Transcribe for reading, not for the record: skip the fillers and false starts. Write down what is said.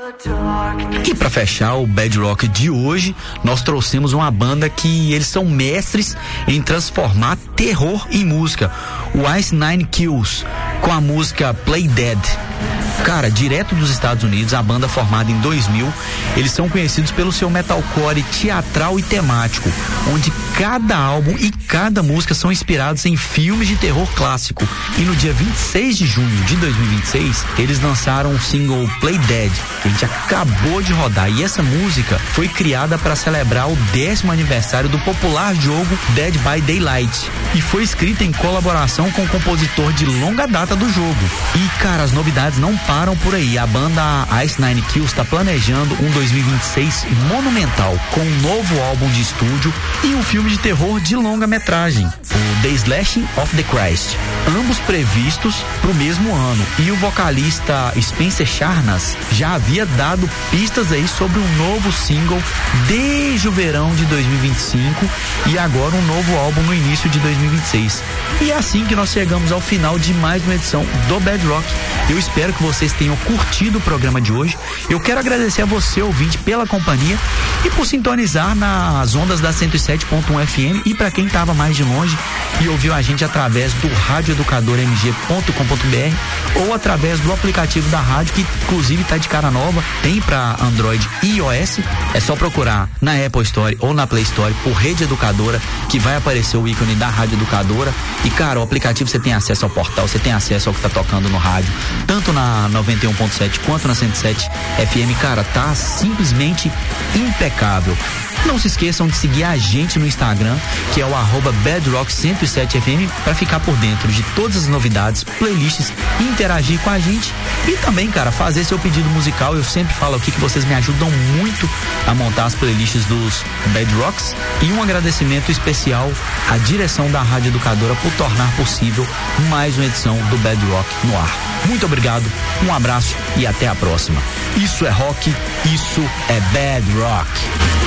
E para fechar o Bad Rock de hoje, nós trouxemos uma banda que eles são mestres em transformar terror em música, o Ice Nine Kills, com a música Play Dead. Cara, direto dos Estados Unidos, a banda formada em 2000, eles são conhecidos pelo seu metalcore teatral e temático, onde cada álbum e cada música são inspirados em filmes de terror clássico. E no dia 26 de junho de 2026, eles lançaram o single Play Dead, que a gente acabou de rodar. E essa música foi criada para celebrar o 10º aniversário do popular jogo Dead by Daylight e foi escrita em colaboração com o compositor de longa data do jogo. E, cara, as novidades não param por aí. A banda Ice Nine Kills está planejando um 2026 monumental, com um novo álbum de estúdio e um filme de terror de longa-metragem, o The Slashing of the Christ, ambos previstos para o mesmo ano. E o vocalista Spencer Charnas já havia dado pistas aí sobre um novo single desde o verão de 2025 e agora um novo álbum no início de 2026. E é assim que nós chegamos ao final de mais uma edição do Bad Rock. Eu espero que vocês tenham curtido o programa de hoje. Eu quero agradecer a você, ouvinte, pela companhia e por sintonizar nas ondas da 107.1 FM, e para quem estava mais de longe e ouviu a gente através do radioeducadormg.com.br ou através do aplicativo da rádio, que inclusive está de cara nova, tem para Android e iOS. É só procurar na Apple Store ou na Play Store por Rede Educadora, que vai aparecer o ícone da Rádio Educadora. E, cara, o aplicativo, você tem acesso ao portal, você tem acesso ao que tá tocando no rádio, tanto na 91.7 quanto na 107 FM. Cara, tá simplesmente impecável. Não se esqueçam de seguir a gente no Instagram, que é o @BadRock107FM, para ficar por dentro de todas as novidades, playlists, e interagir com a gente. E também, cara, fazer seu pedido musical. Eu sempre falo aqui que vocês me ajudam muito a montar as playlists dos Bad Rocks. E um agradecimento especial à direção da Rádio Educadora por tornar possível mais uma edição do Bad Rock no ar. Muito obrigado, um abraço e até a próxima. Isso é rock, isso é Bad Rock.